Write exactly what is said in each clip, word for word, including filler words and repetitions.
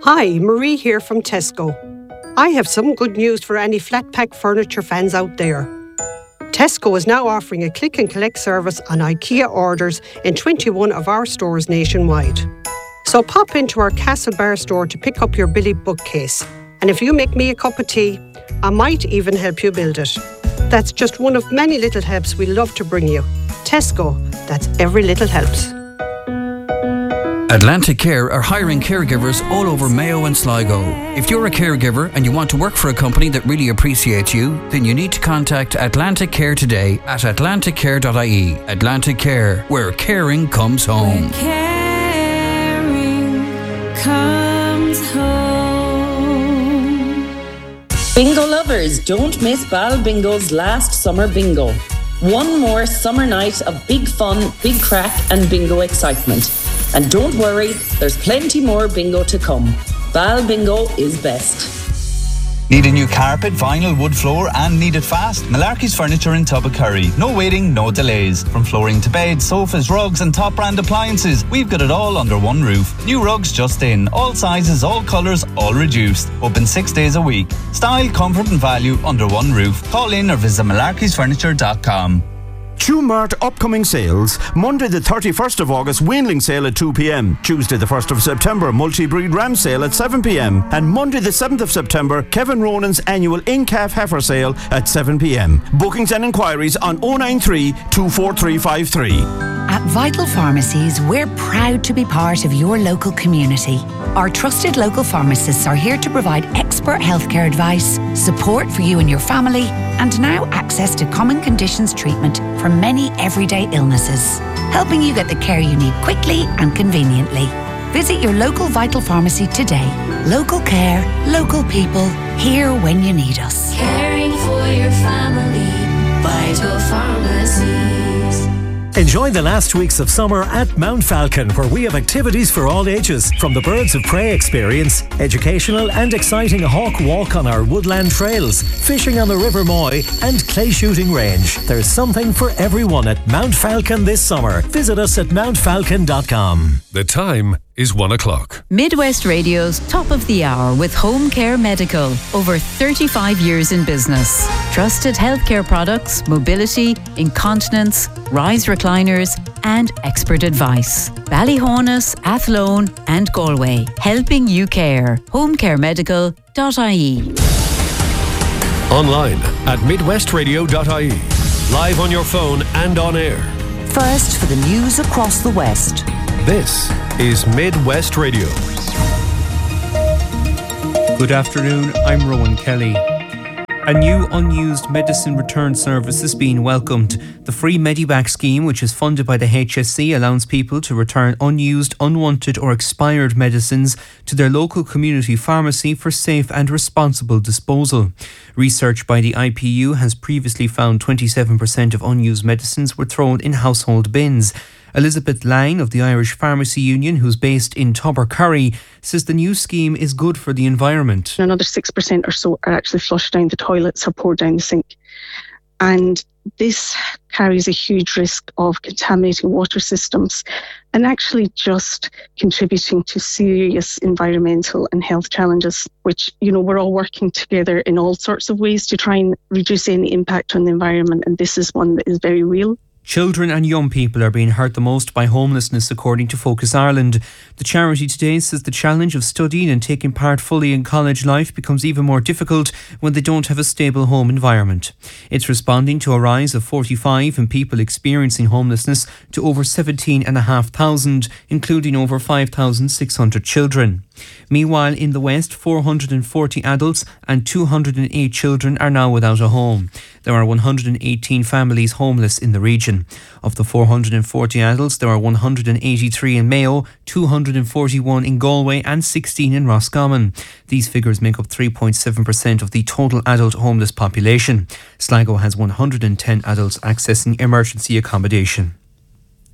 Hi, Marie here from Tesco. I have some good news for any flat pack furniture fans out there. Tesco is now offering a click and collect service on IKEA orders in twenty-one of our stores nationwide. So pop into our Castlebar store to pick up your Billy bookcase. And if you make me a cup of tea, I might even help you build it. That's just one of many little helps we love to bring you. Tesco, that's every little helps. Atlantic Care are hiring caregivers all over Mayo and Sligo. If you're a caregiver and you want to work for a company that really appreciates you, then you need to contact Atlantic Care today at atlantic care dot I E. Atlantic Care, where caring comes home. Where caring comes home. Bingo lovers, don't miss Bal Bingo's last summer bingo. One more summer night of big fun, big crack and bingo excitement. And don't worry, there's plenty more bingo to come. Bal Bingo is best. Need a new carpet, vinyl, wood floor and need it fast? Malarkey's Furniture in Tubbercurry. No waiting, no delays. From flooring to beds, sofas, rugs and top brand appliances, we've got it all under one roof. New rugs just in. All sizes, all colours, all reduced. Open six days a week. Style, comfort and value under one roof. Call in or visit malarkeys furniture dot com. Tumart upcoming sales. Monday the thirty-first of August, weanling sale at two p.m. Tuesday the first of September, multi-breed ram sale at seven p.m. And Monday the seventh of September, Kevin Ronan's annual in-calf heifer sale at seven p.m. Bookings and inquiries on oh nine three, two four three five three. At Vital Pharmacies, we're proud to be part of your local community. Our trusted local pharmacists are here to provide expert healthcare advice, support for you and your family, and now access to common conditions treatment for many everyday illnesses, helping you get the care you need quickly and conveniently. Visit your local Vital Pharmacy today. Local care, local people, here when you need us. Caring for your family, Vital Pharmacies. Enjoy the last weeks of summer at Mount Falcon, where we have activities for all ages, from the Birds of Prey experience, educational and exciting hawk walk on our woodland trails, fishing on the River Moy and clay shooting range. There's something for everyone at Mount Falcon this summer. Visit us at mount falcon dot com. The time is one o'clock. Midwest Radio's Top of the Hour with Home Care Medical. Over thirty-five years in business. Trusted healthcare products, mobility, incontinence, rise recliners and expert advice. Ballyhonus, Athlone and Galway. Helping you care. home care medical dot I E. Online at midwest radio dot I E. Live on your phone and on air. First for the news across the West. This is Midwest Radio. Good afternoon, I'm Rowan Kelly. A new unused medicine return service is being welcomed. The free Medivac scheme, which is funded by the H S C, allows people to return unused, unwanted or expired medicines to their local community pharmacy for safe and responsible disposal. Research by the I P U has previously found twenty-seven percent of unused medicines were thrown in household bins. Elizabeth Lang of the Irish Pharmacy Union, who's based in Tubbercurry, says the new scheme is good for the environment. Another six percent or so are actually flushed down the toilets or poured down the sink. And this carries a huge risk of contaminating water systems and actually just contributing to serious environmental and health challenges, which, you know, we're all working together in all sorts of ways to try and reduce any impact on the environment. And this is one that is very real. Children and young people are being hurt the most by homelessness, according to Focus Ireland. The charity today says the challenge of studying and taking part fully in college life becomes even more difficult when they don't have a stable home environment. It's responding to a rise of forty-five in people experiencing homelessness to over seventeen thousand five hundred, including over five thousand six hundred children. Meanwhile, in the West, four hundred forty adults and two hundred eight children are now without a home. There are one hundred eighteen families homeless in the region. Of the four hundred forty adults, there are one hundred eighty-three in Mayo, two hundred forty-one in Galway and sixteen in Roscommon. These figures make up three point seven percent of the total adult homeless population. Sligo has one hundred ten adults accessing emergency accommodation.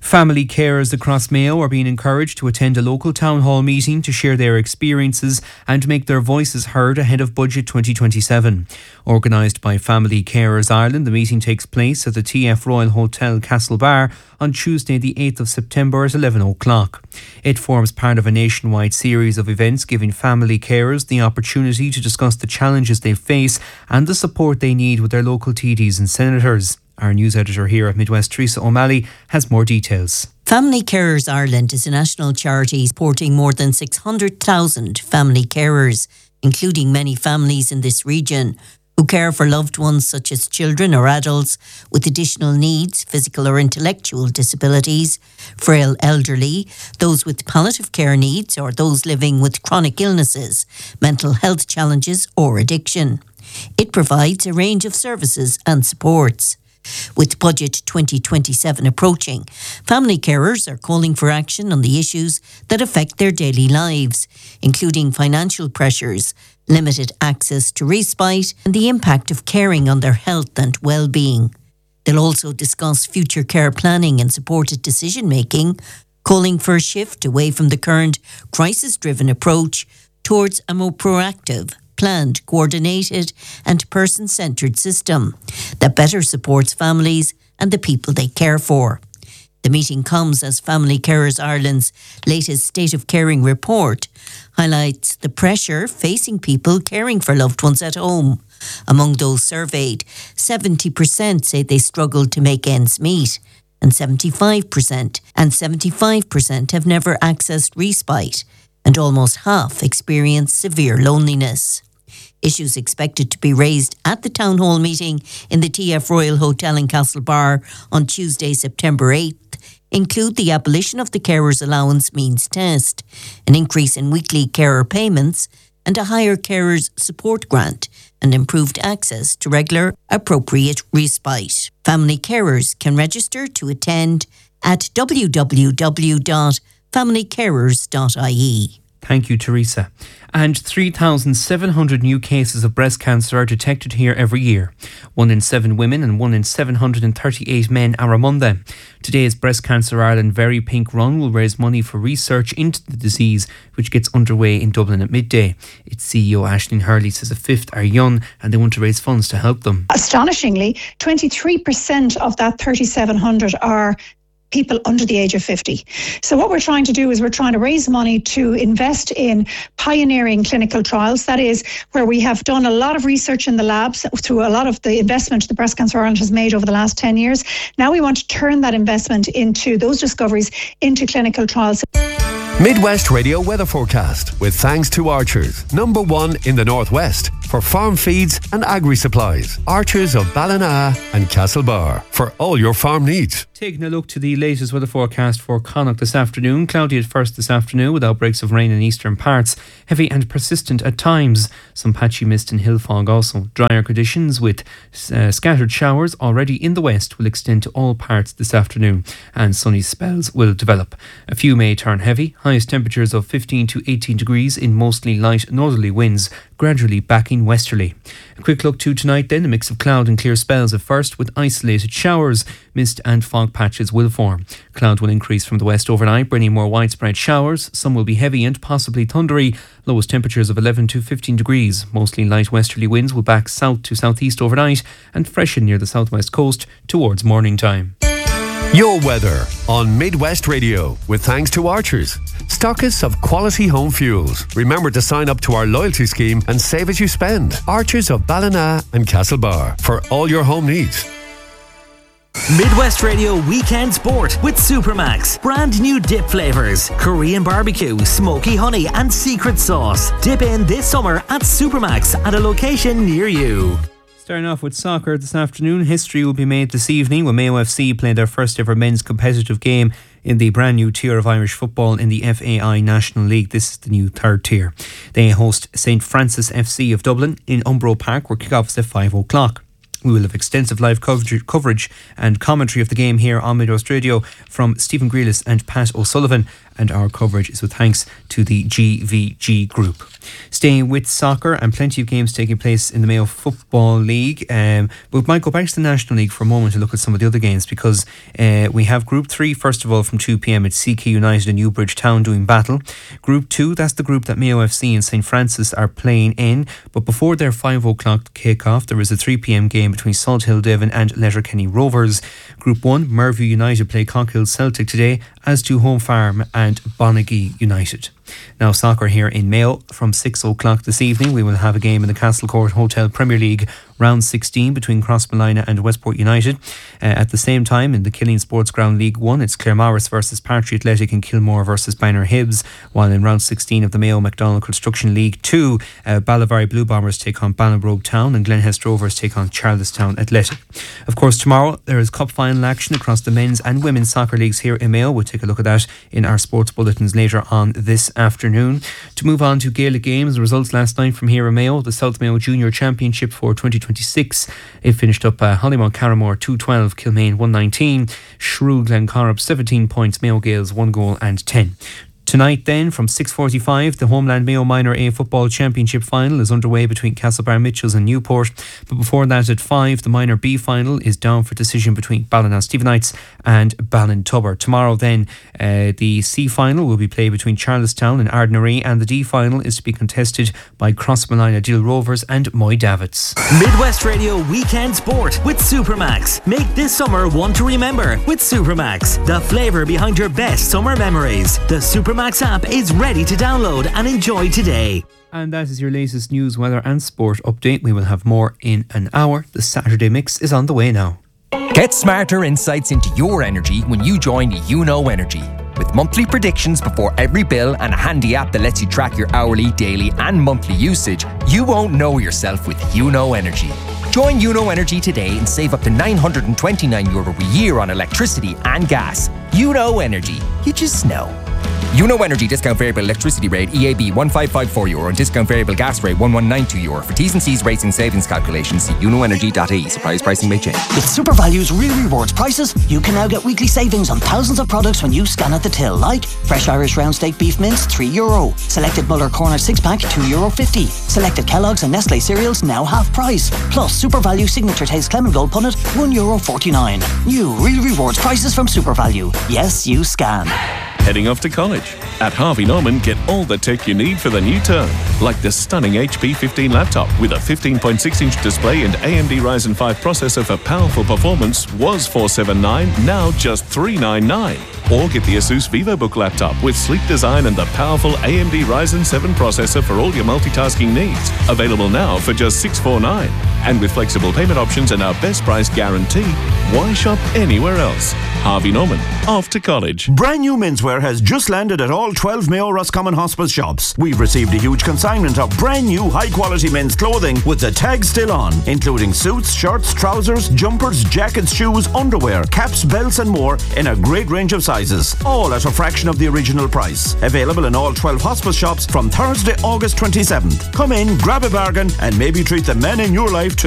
Family carers across Mayo are being encouraged to attend a local town hall meeting to share their experiences and make their voices heard ahead of Budget twenty twenty-seven. Organised by Family Carers Ireland, the meeting takes place at the T F Royal Hotel Castlebar on Tuesday the eighth of September at eleven o'clock. It forms part of a nationwide series of events giving family carers the opportunity to discuss the challenges they face and the support they need with their local T Ds and senators. Our news editor here at Midwest, Teresa O'Malley, has more details. Family Carers Ireland is a national charity supporting more than six hundred thousand family carers, including many families in this region, who care for loved ones such as children or adults with additional needs, physical or intellectual disabilities, frail elderly, those with palliative care needs or those living with chronic illnesses, mental health challenges or addiction. It provides a range of services and supports. With Budget twenty twenty-seven approaching, family carers are calling for action on the issues that affect their daily lives, including financial pressures, limited access to respite, and the impact of caring on their health and well-being. They'll also discuss future care planning and supported decision-making, calling for a shift away from the current crisis-driven approach towards a more proactive, planned, coordinated and person-centred system that better supports families and the people they care for. The meeting comes as Family Carers Ireland's latest State of Caring report highlights the pressure facing people caring for loved ones at home. Among those surveyed, seventy percent say they struggle to make ends meet, and seventy-five percent and seventy-five percent have never accessed respite, and almost half experience severe loneliness. Issues expected to be raised at the Town Hall meeting in the T F Royal Hotel in Castlebar on Tuesday, September eighth, include the abolition of the Carers Allowance Means Test, an increase in weekly carer payments, and a higher carers support grant, and improved access to regular, appropriate respite. Family carers can register to attend at w w w dot family carers dot i e. Thank you, Teresa. And three thousand seven hundred new cases of breast cancer are detected here every year. One in seven women and one in seven hundred thirty-eight men are among them. Today's Breast Cancer Ireland Very Pink Run will raise money for research into the disease, which gets underway in Dublin at midday. Its C E O Aisling Hurley says a fifth are young and they want to raise funds to help them. Astonishingly, twenty-three percent of that thirty-seven hundred are people under the age of fifty. So what we're trying to do is we're trying to raise money to invest in pioneering clinical trials. That is where we have done a lot of research in the labs through a lot of the investment the Breast Cancer Ireland has made over the last ten years. Now we want to turn that investment into those discoveries into clinical trials. Midwest Radio weather forecast with thanks to Archers, number one in the northwest for farm feeds and agri supplies. Archers of Ballina and Castlebar for all your farm needs. Taking a look to the latest weather forecast for Connacht this afternoon. Cloudy at first this afternoon with outbreaks of rain in eastern parts. Heavy and persistent at times. Some patchy mist and hill fog also. Drier conditions with uh, scattered showers already in the west will extend to all parts this afternoon, and sunny spells will develop. A few may turn heavy. Highest temperatures of fifteen to eighteen degrees in mostly light northerly winds, gradually backing westerly. A quick look to tonight then. A mix of cloud and clear spells at first with isolated showers. Mist and fog patches will form. Cloud will increase from the west overnight, bringing more widespread showers. Some will be heavy and possibly thundery. Lowest temperatures of eleven to fifteen degrees. Mostly light westerly winds will back south to southeast overnight and freshen near the southwest coast towards morning time. Your weather on Midwest Radio with thanks to Archers, stockists of quality home fuels. Remember to sign up to our loyalty scheme and save as you spend. Archers of Ballina and Castlebar for all your home needs. Midwest Radio Weekend Sport with Supermax. Brand new dip flavours. Korean barbecue, smoky honey and secret sauce. Dip in this summer at Supermax at a location near you. Starting off with soccer this afternoon, history will be made this evening when Mayo F C play their first ever men's competitive game in the brand new tier of Irish football in the F A I National League. This is the new third tier. They host Saint Francis F C of Dublin in Umbro Park, where kick-off is at five o'clock. We will have extensive live coverage, coverage and commentary of the game here on Midwest Radio from Stephen Grealis and Pat O'Sullivan and our coverage is with thanks to the G V G Group. Staying with soccer, and plenty of games taking place in the Mayo Football League, um, but we might go back to the National League for a moment to look at some of the other games, because uh, we have Group three, first of all, from two p.m. It's C K United and Newbridge Town doing battle. Group two, that's the group that Mayo F C and St Francis are playing in, but before their five o'clock kick-off, there is a three p.m. game between Salt Hill Devon and Letterkenny Rovers. Group one, Merview United play Cockhill Celtic today, as do Home Farm and Bonaghy United. Now, soccer here in Mayo from six o'clock this evening. We will have a game in the Castlecourt Hotel Premier League round sixteen between Crossmolina and Westport United. Uh, at the same time, in the Killeen Sports Ground League one, it's Claremorris versus Partry Athletic and Kilmore versus Banner Hibs, while in round sixteen of the Mayo MacDonald Construction League two, uh, Ballivary Blue Bombers take on Ballinrobe Town and Glenhest Rovers take on Charlestown Athletic. Of course, tomorrow there is cup final action across the men's and women's soccer leagues here in Mayo. We'll take a look at that in our sports bulletins later on this afternoon. To move on to Gaelic games, the results last night from here in Mayo. The South Mayo Junior Championship for twenty twenty-six. It finished up uh, Hollymount Carramore two twelve, Kilmaine one nineteen, Shrew Glencorrib seventeen points, Mayo Gales one goal and ten. Tonight then, from six forty-five, the Homeland Mayo Minor A Football Championship Final is underway between Castlebar Mitchells and Newport. But before that, at five, the Minor B Final is down for decision between Ballina Stephenites and Ballintubber. Tomorrow then, uh, the C Final will be played between Charlestown and Ardnaree, and the D Final is to be contested by Crossmolina Dill Rovers and Moy Davits. Midwest Radio Weekend Sport with Supermax. Make this summer one to remember with Supermax. The flavour behind your best summer memories. The Supermax Max app is ready to download and enjoy today. And that is your latest news, weather and sport update. We will have more in an hour. The Saturday Mix is on the way now. Get smarter insights into your energy when you join You Know Energy. With monthly predictions before every bill and a handy app that lets you track your hourly, daily and monthly usage, you won't know yourself with You Know Energy. Join You Know Energy today and save up to nine hundred twenty-nine euro a year on electricity and gas. You Know Energy. You just know. You Know Energy discount variable electricity rate E A B one five five four euro and discount variable gas rate one one nine two euro. For T's and C's rates and savings calculations, see you know energy dot I E. Surprise pricing may change. With SuperValue's Real Rewards prices, you can now get weekly savings on thousands of products when you scan at the till, like fresh Irish round steak beef mince, three euro. Selected Muller Corner six pack, two euro fifty. Selected Kellogg's and Nestle cereals, now half price. Plus SuperValue Signature Taste Clement Gold Punnet, one euro forty-nine. New Real Rewards prices from SuperValue. Yes, you scan. Heading off to college? At Harvey Norman, get all the tech you need for the new term, like the stunning H P fifteen laptop with a fifteen point six inch display and A M D Ryzen five processor for powerful performance was four seventy-nine, now just three ninety-nine. Or get the Asus VivoBook laptop with sleek design and the powerful A M D Ryzen seven processor for all your multitasking needs. Available now for just six forty-nine. And with flexible payment options and our best price guarantee, why shop anywhere else? Harvey Norman, off to college. Brand new menswear has just landed at all twelve Mayo Roscommon Hospice shops. We've received a huge consignment of brand new high quality men's clothing with the tag still on, including suits, shirts, trousers, jumpers, jackets, shoes, underwear, caps, belts and more in a great range of sizes, all at a fraction of the original price. Available in all twelve hospice shops from Thursday, August twenty-seventh. Come in, grab a bargain and maybe treat the men in your life too.